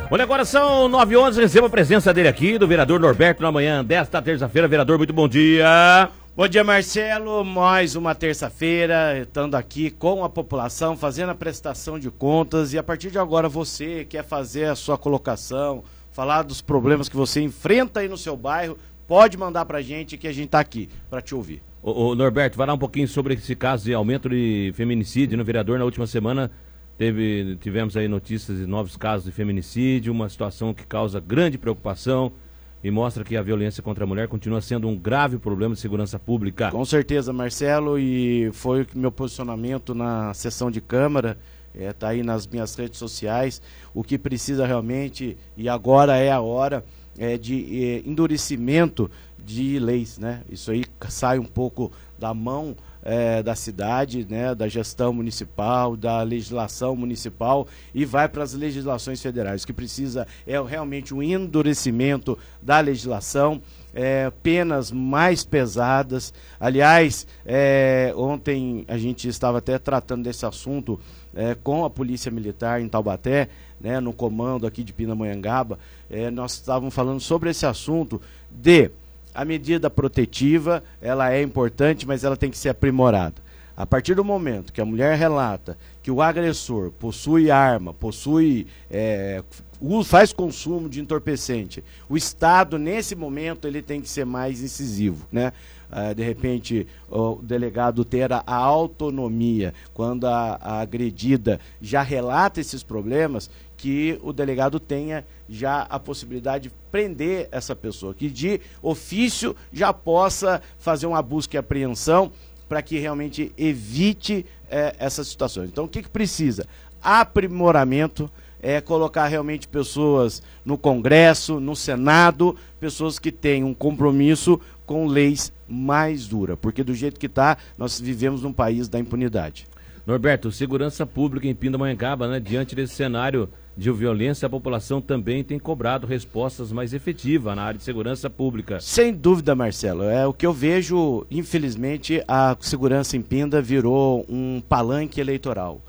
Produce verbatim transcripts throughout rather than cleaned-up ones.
Olha, agora são nove e onze, receba a presença dele aqui, do vereador Norberto, na manhã desta terça-feira. Vereador, muito bom dia. Bom dia, Marcelo. Mais uma terça-feira, estando aqui com a população, fazendo a prestação de contas. E a partir de agora, você quer fazer a sua colocação, falar dos problemas que você enfrenta aí no seu bairro, pode mandar pra gente que a gente tá aqui pra te ouvir. Ô, ô Norberto, falar um pouquinho sobre esse caso de aumento de feminicídio no vereador. Na última semana teve, tivemos aí notícias de novos casos de feminicídio, uma situação que causa grande preocupação e mostra que a violência contra a mulher continua sendo um grave problema de segurança pública. Com certeza, Marcelo, e foi o meu posicionamento na sessão de Câmara, é, tá aí nas minhas redes sociais. O que precisa realmente, e agora é a hora, é de é, endurecimento de leis, né? Isso aí sai um pouco da mão é, da cidade, né? Da gestão municipal, da legislação municipal e vai para as legislações federais. O que precisa é realmente um endurecimento da legislação, é, penas mais pesadas. Aliás, é, ontem a gente estava até tratando desse assunto é, com a Polícia Militar em Taubaté, né, no comando aqui de Pindamonhangaba. É, nós estávamos falando sobre esse assunto de a medida protetiva, ela é importante, mas ela tem que ser aprimorada. A partir do momento que a mulher relata que o agressor possui arma, possui, é, faz consumo de entorpecente, o Estado, nesse momento, ele tem que ser mais incisivo, né? Uh, de repente, o delegado ter a, a autonomia, quando a, a agredida já relata esses problemas, que o delegado tenha já a possibilidade de prender essa pessoa, que de ofício já possa fazer uma busca e apreensão para que realmente evite eh, essas situações. Então, o que, que precisa? Aprimoramento, é colocar realmente pessoas no Congresso, no Senado, pessoas que tenham um compromisso com leis mais duras, porque do jeito que está, nós vivemos num país da impunidade. Norberto, segurança pública em Pindamonhangaba, né? Diante desse cenário de violência, a população também tem cobrado respostas mais efetivas na área de segurança pública. Sem dúvida, Marcelo. É o que eu vejo, infelizmente, a segurança em Pinda virou um palanque eleitoral.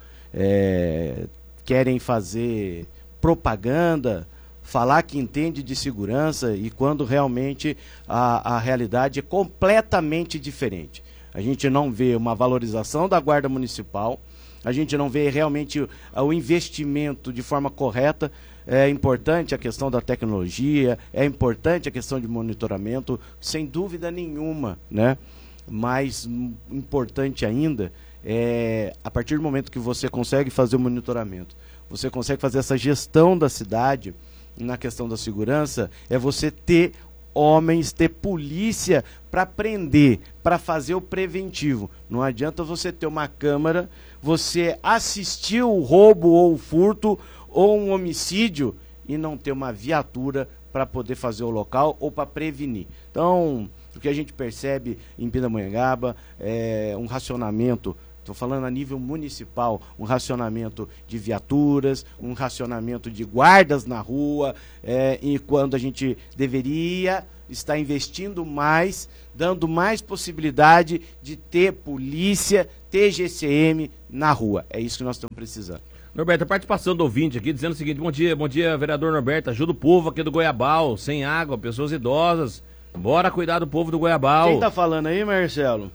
É, querem fazer propaganda, falar que entende de segurança e quando realmente a, a realidade é completamente diferente. A gente não vê uma valorização da Guarda Municipal, a gente não vê realmente o, o investimento de forma correta. É importante a questão da tecnologia, é importante a questão de monitoramento, sem dúvida nenhuma, né? Mais importante ainda é, a partir do momento que você consegue fazer o monitoramento, você consegue fazer essa gestão da cidade na questão da segurança, é você ter homens, ter polícia para prender, para fazer o preventivo. Não adianta você ter uma câmara, você assistir o roubo ou o furto ou um homicídio e não ter uma viatura para poder fazer o local ou para prevenir. Então, o que a gente percebe em Pindamonhangaba é um racionamento, estou falando a nível municipal, um racionamento de viaturas, um racionamento de guardas na rua, é, e quando a gente deveria estar investindo mais, dando mais possibilidade de ter polícia, ter G C M na rua. É isso que nós estamos precisando. Norberto, a participação do ouvinte aqui dizendo o seguinte: bom dia, bom dia, vereador Norberto, ajuda o povo aqui do Goiabal, sem água, pessoas idosas. Bora cuidar do povo do Goiabal. Quem tá falando aí, Marcelo?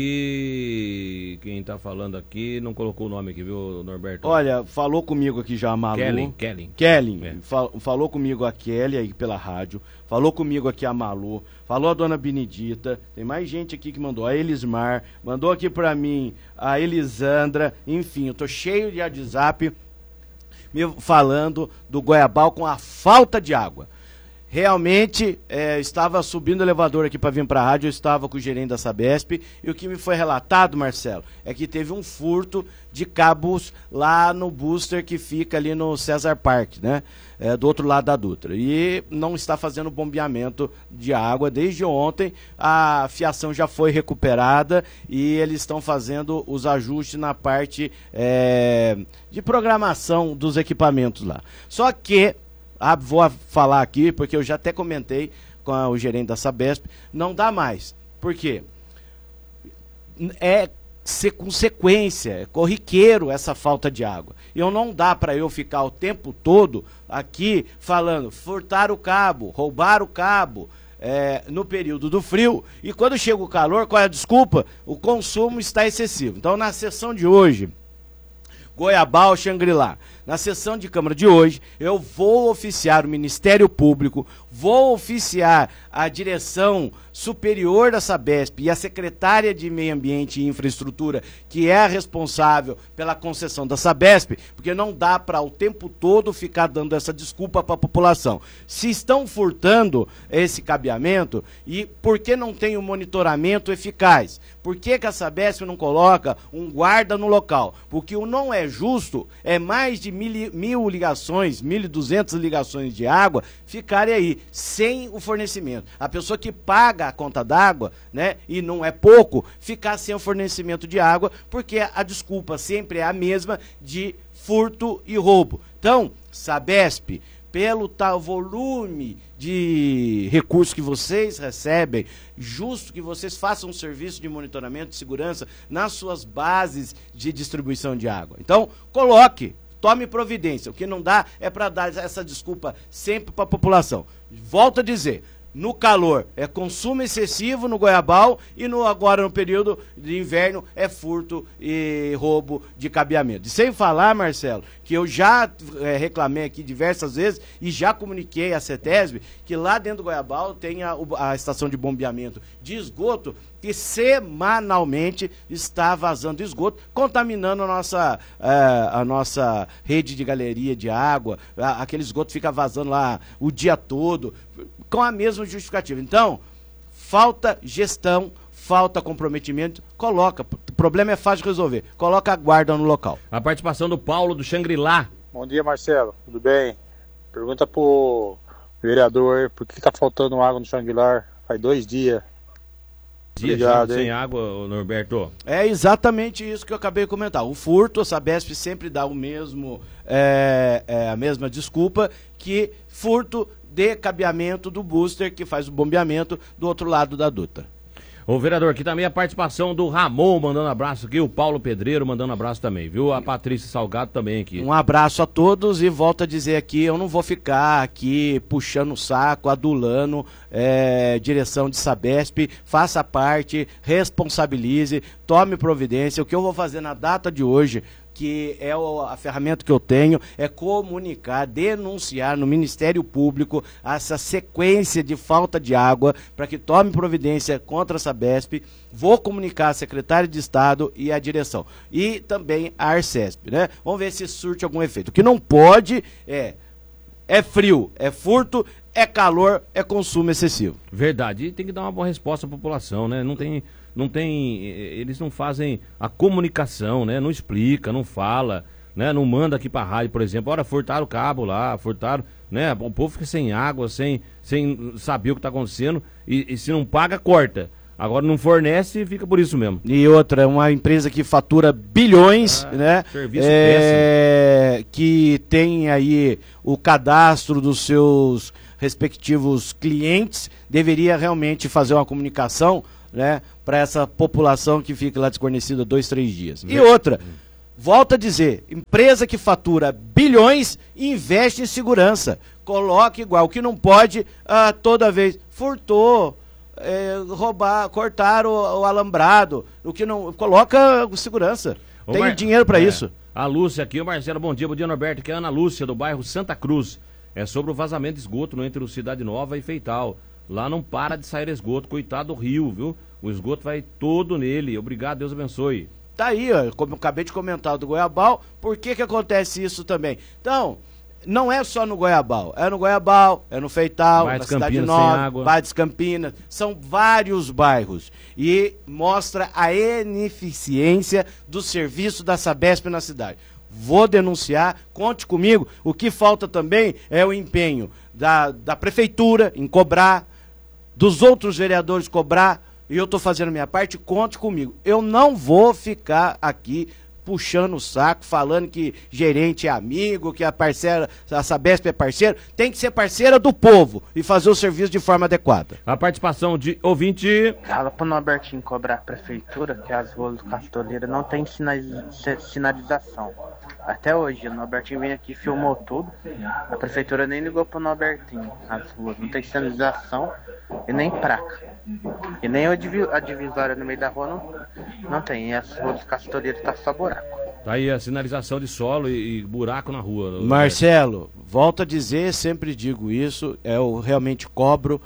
Aqui, quem tá falando aqui, não colocou o nome aqui, viu, Norberto? Olha, falou comigo aqui já a Malu. Kellen, Kellen. Kellen, é. fal falou comigo a Kelly aí pela rádio, falou comigo aqui a Malu, falou a dona Benedita, tem mais gente aqui que mandou, a Elismar, mandou aqui pra mim a Elisandra, enfim, eu tô cheio de WhatsApp me falando do Goiabal com a falta de água. Realmente, é, estava subindo o elevador aqui para vir para a rádio, eu estava com o gerente da Sabesp, e o que me foi relatado, Marcelo, é que teve um furto de cabos lá no booster que fica ali no César Park, né? É, do outro lado da Dutra. E não está fazendo bombeamento de água desde ontem, a fiação já foi recuperada e eles estão fazendo os ajustes na parte é, de programação dos equipamentos lá. Só que Ah, vou falar aqui, porque eu já até comentei com o gerente da Sabesp, não dá mais. Por quê? É ser consequência, é corriqueiro essa falta de água. E não dá para eu ficar o tempo todo aqui falando, furtar o cabo, roubar o cabo, é, no período do frio, e quando chega o calor, qual é a desculpa? O consumo está excessivo. Então, na sessão de hoje, Goiabal, Xangri-Lá, na sessão de Câmara de hoje, eu vou oficiar o Ministério Público, vou oficiar a direção superior da Sabesp e a secretária de Meio Ambiente e Infraestrutura, que é a responsável pela concessão da Sabesp, porque não dá para o tempo todo ficar dando essa desculpa para a população. Se estão furtando esse cabeamento, e por que não tem um monitoramento eficaz? Por que que a Sabesp não coloca um guarda no local? Porque o não é justo é mais de mil, mil ligações, mil e duzentas ligações de água ficarem aí, sem o fornecimento. A pessoa que paga a conta d'água, né, e não é pouco, ficar sem o fornecimento de água, porque a desculpa sempre é a mesma de furto e roubo. Então, Sabesp, pelo tal volume de recursos que vocês recebem, justo que vocês façam um serviço de monitoramento de segurança nas suas bases de distribuição de água. Então, coloque, tome providência. O que não dá é para dar essa desculpa sempre para a população. Volto a dizer, no calor é consumo excessivo no Goiabal e no, agora no período de inverno é furto e roubo de cabeamento. E sem falar, Marcelo, que eu já é, reclamei aqui diversas vezes e já comuniquei à CETESB que lá dentro do Goiabal tem a, a estação de bombeamento de esgoto que semanalmente está vazando esgoto, contaminando a nossa, é, a nossa rede de galeria de água. A, aquele esgoto fica vazando lá o dia todo, com a mesma justificativa. Então, falta gestão, falta comprometimento, coloca. O problema é fácil de resolver. Coloca a guarda no local. A participação do Paulo do Xangri-Lá. Bom dia, Marcelo. Tudo bem? Pergunta pro vereador por que tá faltando água no Xangri-Lá faz dois dias. Dia Obrigado, sem hein? água, Norberto. É exatamente isso que eu acabei de comentar. O furto, a Sabesp sempre dá o mesmo, é, é, a mesma desculpa, que furto de cabeamento do booster que faz o bombeamento do outro lado da duta. Ô vereador, aqui também a participação do Ramon mandando abraço aqui, o Paulo Pedreiro mandando abraço também, viu? A Patrícia Salgado também aqui. Um abraço a todos e volto a dizer aqui, eu não vou ficar aqui puxando o saco, adulando é, direção de Sabesp, faça parte, responsabilize, tome providência. O que eu vou fazer na data de hoje, que é o, a ferramenta que eu tenho, é comunicar, denunciar no Ministério Público essa sequência de falta de água, para que tome providência contra a Sabesp. Vou comunicar a secretária de Estado e a direção. E também a Arcesp, né? Vamos ver se surte algum efeito. O que não pode é, é frio, é furto, é calor, é consumo excessivo. Verdade, e tem que dar uma boa resposta à população, né? Não tem... Não tem, eles não fazem a comunicação, né? Não explica, não fala, né? Não manda aqui pra rádio, por exemplo, olha, furtaram o cabo lá, furtaram, né? O povo fica sem água, sem, sem saber o que tá acontecendo e, e se não paga, corta. Agora não fornece e fica por isso mesmo. E outra, uma empresa que fatura bilhões, ah, né? Serviço é, péssimo. Que tem aí o cadastro dos seus respectivos clientes, deveria realmente fazer uma comunicação, né, para essa população que fica lá desguarnecida dois, três dias. E outra, volto a dizer, empresa que fatura bilhões investe em segurança. Coloque igual, o que não pode, ah, toda vez, furtou, é, roubar, cortar o, o alambrado, o que não, coloca segurança. Ô, tem Mar... dinheiro para é, isso. A Lúcia aqui, o Marcelo, bom dia, bom dia Norberto, que é a Ana Lúcia, do bairro Santa Cruz. É sobre o vazamento de esgoto no entre o Cidade Nova e Feital. Lá não para de sair esgoto, coitado do rio, viu? O esgoto vai todo nele. Obrigado, Deus abençoe. Tá aí, ó, como eu acabei de comentar do Goiabal, por que que acontece isso também? Então, não é só no Goiabal, é no Goiabal, é no Feital, na Cidade Nova, Bairro das Campinas, são vários bairros. E mostra a ineficiência do serviço da Sabesp na cidade. Vou denunciar, conte comigo. O que falta também é o empenho da, da prefeitura em cobrar, dos outros vereadores cobrar, e eu estou fazendo a minha parte, conte comigo. Eu não vou ficar aqui puxando o saco, falando que gerente é amigo, que a parceira, a Sabesp é parceiro. Tem que ser parceira do povo e fazer o serviço de forma adequada. A participação de ouvinte. Fala pro Norbertinho cobrar a prefeitura que as ruas do Castoleira não tem sinaliza- sinalização. Até hoje, o Norbertinho veio aqui e filmou tudo. A prefeitura nem ligou pro Norbertinho. As ruas não tem sinalização e nem placa. E nem a divisória no meio da rua não, não tem. E as ruas do Castoleira tá só buraco. Tá aí a sinalização de solo e, e buraco na rua. Marcelo, volto a dizer, sempre digo isso, eu realmente cobro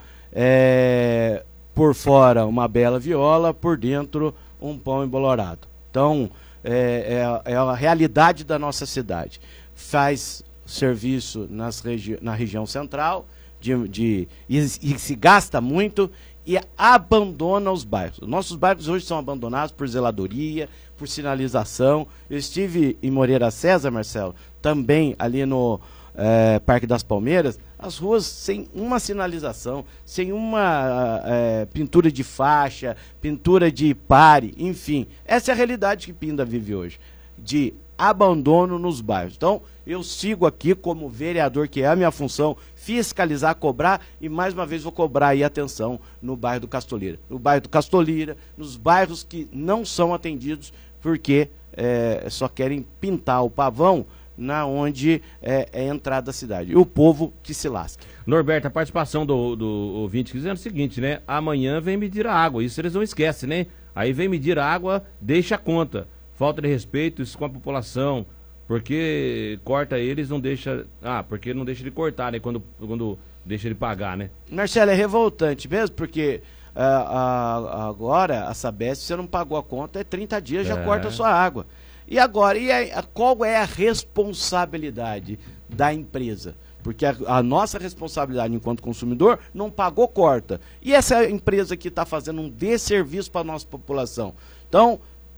é, por fora uma bela viola, por dentro um pão embolorado. Então, é, é, é a realidade da nossa cidade. Faz serviço nas regi na região central, de, de, e, e se gasta muito e abandona os bairros. Nossos bairros hoje são abandonados por zeladoria, por sinalização. Eu estive em Moreira César, Marcelo, também ali no é, Parque das Palmeiras, as ruas sem uma sinalização, sem uma é, pintura de faixa, pintura de pare, enfim. Essa é a realidade que Pinda vive hoje, de abandono nos bairros. Então, eu sigo aqui como vereador, que é a minha função, fiscalizar, cobrar, e mais uma vez vou cobrar aí atenção no bairro do Castoleira. No bairro do Castoleira, nos bairros que não são atendidos, porque é, só querem pintar o pavão na onde é, é a entrada da cidade. E o povo que se lasca. Norberto, a participação do, do ouvinte dizendo o seguinte, né? Amanhã vem medir a água, isso eles não esquecem, né? Aí vem medir a água, deixa a conta. Falta de respeito, isso com a população, porque corta eles, não deixa... Ah, porque não deixa de cortar, né? Quando, quando deixa de pagar, né? Marcelo, é revoltante mesmo, porque uh, uh, agora a Sabesp, se você não pagou a conta, é trinta dias, já É. corta a sua água. E agora, e a, qual é a responsabilidade da empresa? Porque a, a nossa responsabilidade enquanto consumidor não pagou, corta. E essa empresa que está fazendo um desserviço para a nossa população. Então,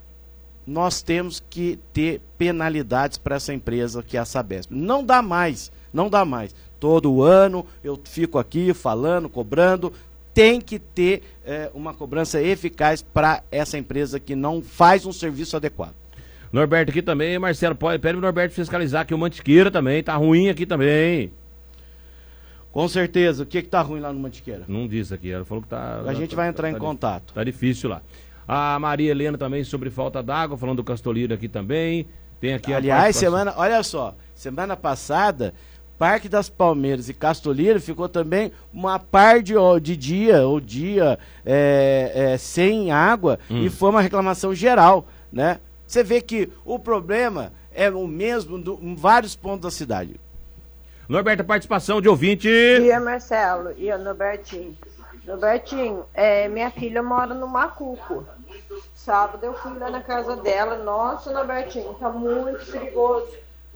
nós temos que ter penalidades para essa empresa que é a Sabesp. Não dá mais, não dá mais. Todo ano eu fico aqui falando, cobrando. Tem que ter é, uma cobrança eficaz para essa empresa que não faz um serviço adequado. Norberto aqui também, Marcelo, pode, pede o Norberto fiscalizar que o Mantiqueira também, tá ruim aqui também. Com certeza. O que que tá ruim lá no Mantiqueira? Não disse aqui, ela falou que tá... A gente tá, vai entrar tá, em tá, contato. Tá difícil lá. A Maria Helena também sobre falta d'água, falando do Castoleira aqui também. Tem aqui Aliás, a semana, olha só, semana passada, Parque das Palmeiras e Castoleira ficou também uma par de, de dia, ou dia é, é, sem água, hum. e foi uma reclamação geral, né? Você vê que o problema é o mesmo do, em vários pontos da cidade. Norberto, participação de ouvinte. Bom dia, Marcelo e o Norbertinho. Norbertinho, é, minha filha mora no Macuco. Sábado eu fui lá na casa dela. Nossa, Norbertinho, tá muito perigoso.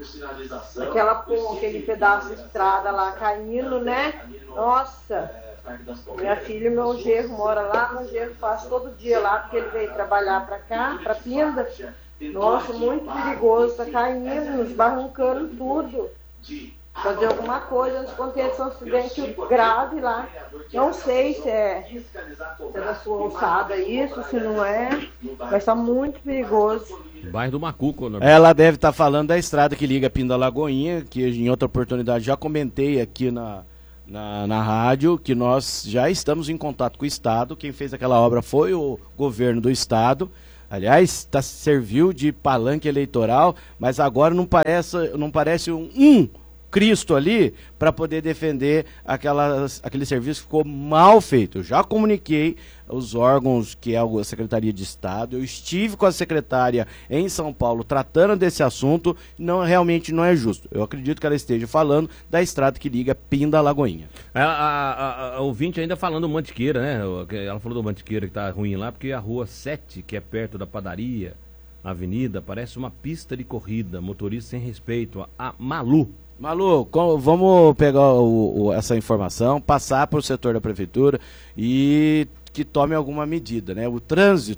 Aquela pô, aquele pedaço de estrada lá caindo, né? Nossa, minha filha e meu genro mora lá. Meu genro passa todo dia lá, porque ele veio trabalhar pra cá, pra Pinda. Nossa, muito perigoso, tá caindo, esbarrancando tudo. Fazer alguma coisa antes de acontecer um acidente grave lá. Não sei se é, se é da sua alçada isso, se não é, mas tá muito perigoso. Bairro do Macuco, Norberto. Ela deve estar tá falando da estrada que liga Pinda Lagoinha, que em outra oportunidade já comentei aqui na, na, na rádio, que nós já estamos em contato com o Estado. Quem fez aquela obra foi o governo do Estado. Aliás, tá, serviu de palanque eleitoral, mas agora não parece, não parece um... um Cristo ali para poder defender aquelas, aquele serviço que ficou mal feito. Eu já comuniquei os órgãos que é a Secretaria de Estado, eu estive com a secretária em São Paulo tratando desse assunto, não, realmente não é justo. Eu acredito que ela esteja falando da estrada que liga Pinda a Lagoinha. A, a, a, a ouvinte ainda falando do Mantiqueira, né? Ela falou do Mantiqueira que tá ruim lá, porque a rua sete, que é perto da padaria, a avenida, parece uma pista de corrida, motorista sem respeito, a Malu. Malu, com, vamos pegar o, o, essa informação, passar para o setor da prefeitura e que tome alguma medida, né? O trânsito,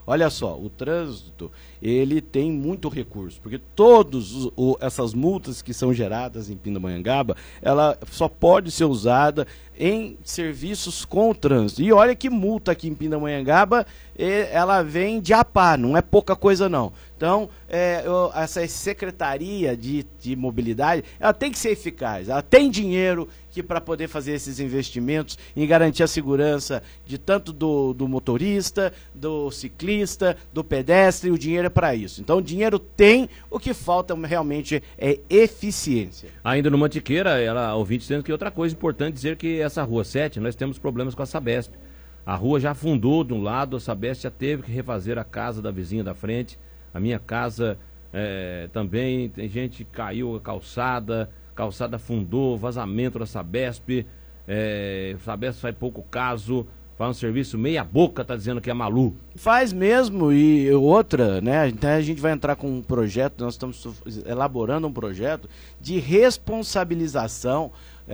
Olha só, o trânsito, ele tem muito recurso, porque todas essas multas que são geradas em Pindamonhangaba, ela só pode ser usada em serviços com o trânsito. E olha que multa aqui em Pindamonhangaba, ela vem de a pá, não é pouca coisa não. Então, é, eu, essa secretaria de, de mobilidade, ela tem que ser eficaz, ela tem dinheiro que para poder fazer esses investimentos em garantir a segurança de tanto do, do motorista, do ciclista, do pedestre, o dinheiro é para isso. Então, o dinheiro tem, o que falta realmente é eficiência. Ainda no Mantiqueira, ela, ouvinte, dizendo que outra coisa importante dizer que essa Rua sete, nós temos problemas com a Sabesp. A rua já afundou de um lado, a Sabesp já teve que refazer a casa da vizinha da frente. A minha casa é, também, tem gente que caiu a calçada, calçada afundou, vazamento da Sabesp, é, Sabesp faz pouco caso, faz um serviço meia boca, tá dizendo que é Malu. Faz mesmo, e outra, né, então a gente vai entrar com um projeto, nós estamos elaborando um projeto de responsabilização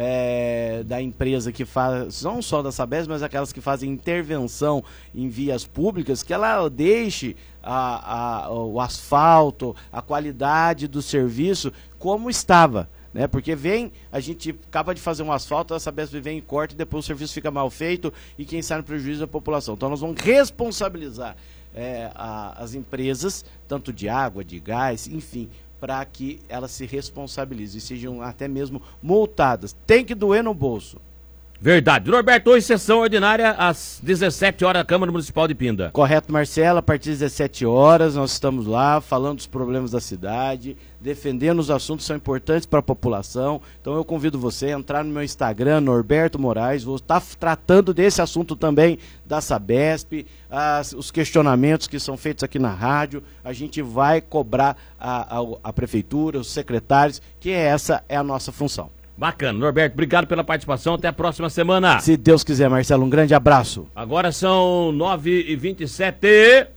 É, da empresa que faz, não só da Sabesp, mas aquelas que fazem intervenção em vias públicas, que ela deixe a, a, o asfalto, a qualidade do serviço como estava, né? Porque vem, a gente acaba de fazer um asfalto, a Sabesp vem e corta e depois o serviço fica mal feito e quem sai no prejuízo é a população. Então nós vamos responsabilizar é, a, as empresas, tanto de água, de gás, enfim, para que elas se responsabilizem e sejam até mesmo multadas. Tem que doer no bolso. Verdade. Norberto, hoje sessão ordinária às dezessete horas da Câmara Municipal de Pinda. Correto, Marcelo, a partir das dezessete horas nós estamos lá falando dos problemas da cidade, defendendo os assuntos que são importantes para a população. Então eu convido você a entrar no meu Instagram, Norberto Moraes, vou estar tratando desse assunto também da Sabesp, as, os questionamentos que são feitos aqui na rádio, a gente vai cobrar a, a, a prefeitura, os secretários, que essa é a nossa função. Bacana. Norberto, obrigado pela participação. Até a próxima semana. Se Deus quiser, Marcelo, um grande abraço. Agora são nove e vinte e sete.